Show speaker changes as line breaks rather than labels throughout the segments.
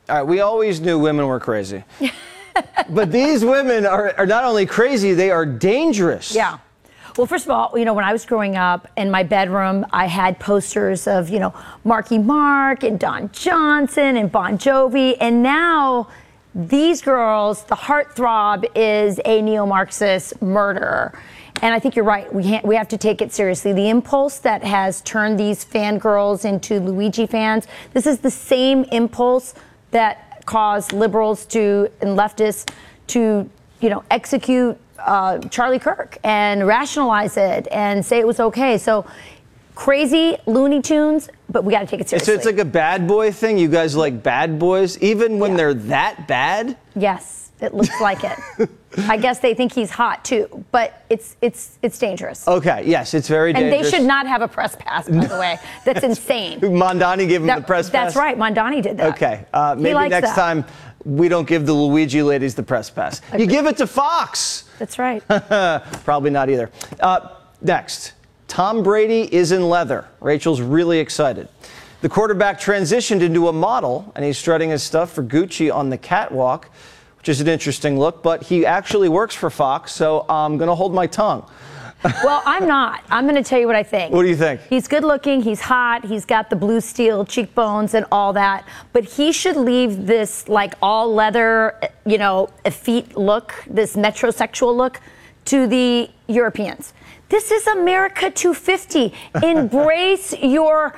All right, we always knew women were crazy. But these women are not only crazy, they are dangerous.
Yeah. Well, first of all, when I was growing up in my bedroom, I had posters of, Marky Mark and Don Johnson and Bon Jovi. And now these girls, the heartthrob is a neo-Marxist murderer. And I think you're right. We have to take it seriously. The impulse that has turned these fangirls into Luigi fans, this is the same impulse that caused liberals and leftists to, execute Charlie Kirk and rationalize it and say it was okay. So crazy Looney Tunes, but we got to take it seriously.
So it's like a bad boy thing. You guys like bad boys, even when they're that bad?
Yes, it looks like it. I guess they think he's hot too, but it's dangerous.
Okay, yes, it's very dangerous.
And they should not have a press pass, by the way. That's insane.
Mondani gave him the press pass?
That's right, Mondani did that.
Okay, maybe next time we don't give the Luigi ladies the press pass. You give it to Fox.
That's right.
Probably not either. Next, Tom Brady is in leather. Rachel's really excited. The quarterback transitioned into a model, and he's strutting his stuff for Gucci on the catwalk, which is an interesting look, but he actually works for Fox, so I'm going to hold my tongue.
Well, I'm not. I'm going to tell you what I think.
What do you think?
He's good looking, he's hot, he's got the blue steel cheekbones and all that, but he should leave this like all leather, effete look, this metrosexual look to the Europeans. This is America 250. Embrace your,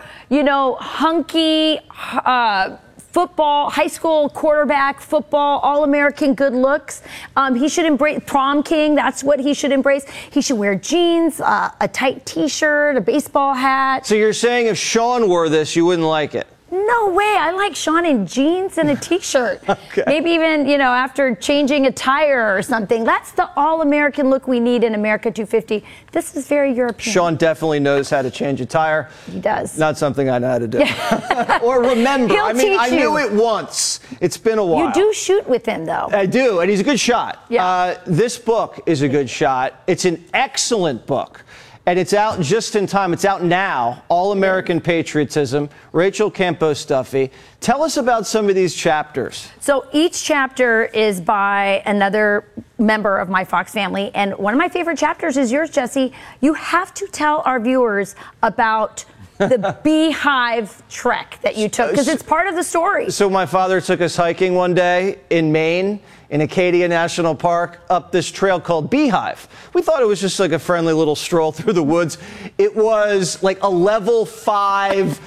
hunky, football, high school quarterback, football, all-American good looks. He should embrace prom king. That's what he should embrace. He should wear jeans, a tight T-shirt, a baseball hat.
So you're saying if Sean wore this, you wouldn't like it?
No way. I like Sean in jeans and a T-shirt.
Okay.
Maybe even, after changing a tire or something. That's the all-American look we need in America 250. This is very European.
Sean definitely knows how to change a tire.
He does.
Not something I know how to do. Or remember.
He'll teach
I
you.
knew it once. It's been a while.
You do shoot with him, though.
I do, and he's a good shot.
Yeah.
This book is a good shot. It's an excellent book. And it's out just in time. It's out now. All American Patriotism. Rachel Campos Duffy. Tell us about some of these chapters.
So each chapter is by another member of my Fox family. And one of my favorite chapters is yours, Jesse. You have to tell our viewers about the beehive trek that you took, because it's part of the story.
So my father took us hiking one day in Maine, in Acadia National Park, up this trail called Beehive. We thought it was just like a friendly little stroll through the woods. It was like a level 5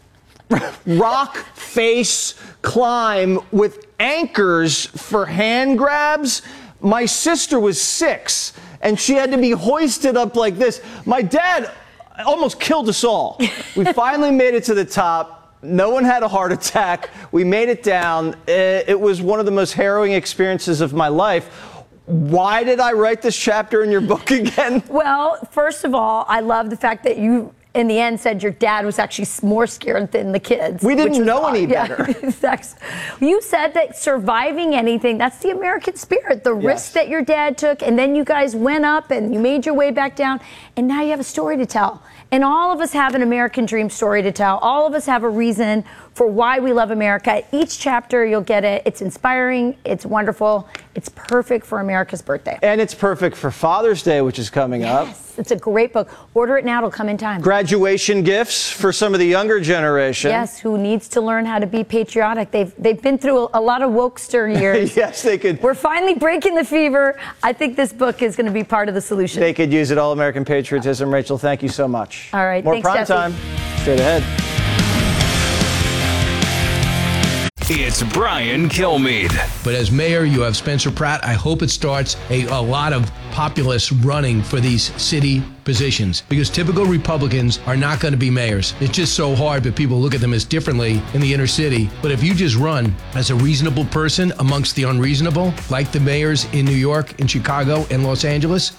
rock face climb with anchors for hand grabs. My sister was 6, and she had to be hoisted up like this. My dad almost killed us all. We finally made it to the top. No one had a heart attack. We made it down. It was one of the most harrowing experiences of my life. Why did I write this chapter in your book again?
Well, first of all, I love the fact that you, in the end, said your dad was actually more scared than the kids.
We didn't know any better.
Yeah. You said that surviving anything, that's the American spirit, the risk that your dad took, and then you guys went up and you made your way back down, and now you have a story to tell. And all of us have an American dream story to tell. All of us have a reason for why we love America. Each chapter, you'll get it. It's inspiring. It's wonderful. It's perfect for America's birthday.
And it's perfect for Father's Day, which is coming up.
Yes, it's a great book. Order it now. It'll come in time.
Graduation gifts for some of the younger generation.
Yes, who needs to learn how to be patriotic. They've been through a lot of wokester years.
Yes, they could.
We're finally breaking the fever. I think this book is going to be part of the solution.
They could use it. All American Patriotism. Rachel, thank you so much.
All right.
More
thanks,
prime
Jesse.
time. Straight ahead.
It's Brian Kilmeade.
But as mayor, you have Spencer Pratt. I hope it starts a lot of populists running for these city positions, because typical Republicans are not going to be mayors. It's just so hard, but people look at them as differently in the inner city. But if you just run as a reasonable person amongst the unreasonable, like the mayors in New York, in Chicago, and Los Angeles,